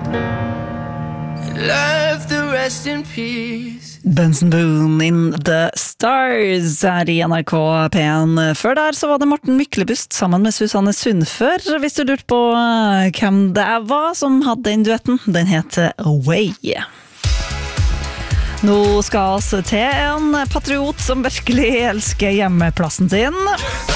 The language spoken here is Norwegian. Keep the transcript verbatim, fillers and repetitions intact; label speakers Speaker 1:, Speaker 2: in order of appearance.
Speaker 1: Love the rest in peace.
Speaker 2: Benson Boone in The Stars er i N R K P en. Før der så var det Morten Myklebust sammen med Susanne Sundfør. Hvis du lurte på hvem det var som hadde den duetten, den heter Away. Nå skal vi til en patriot som virkelig elsker hjemmeplassen sin.